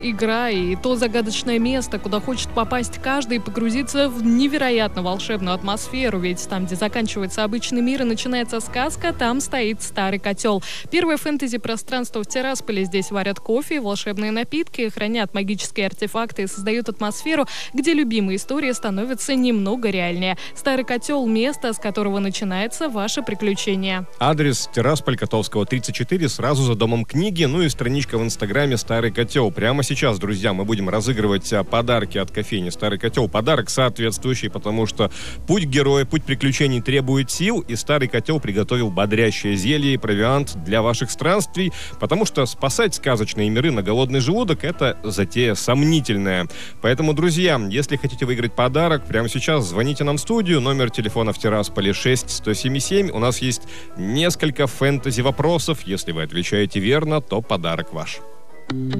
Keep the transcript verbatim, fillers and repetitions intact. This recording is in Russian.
Игра и то загадочное место, куда хочет попасть каждый и погрузиться в невероятно волшебную атмосферу. Ведь там, где заканчивается обычный мир и начинается сказка, там стоит старый котел. Первое фэнтези-пространство в Тирасполе. Здесь варят кофе, волшебные напитки, хранят магические артефакты и создают атмосферу, где любимые истории становятся немного реальнее. Старый котел – место, с которого начинается ваше приключение. Адрес: Тирасполь, Котовского, тридцать четыре, сразу за домом книги, ну и страничка в инстаграме «Старый котел». Прямо сейчас, друзья, мы будем разыгрывать подарки от кофейни «Старый котел». Подарок соответствующий, потому что путь героя, путь приключений требует сил, и «Старый котел» приготовил бодрящее зелье и провиант для ваших странствий, потому что спасать сказочные миры на голодный желудок – это затея сомнительная. Поэтому, друзья, если хотите выиграть подарок, прямо сейчас звоните нам в студию. Номер телефона в Тирасполе шесть сто семь семь. У нас есть несколько фэнтези-вопросов. Если вы отвечаете верно, то подарок ваш.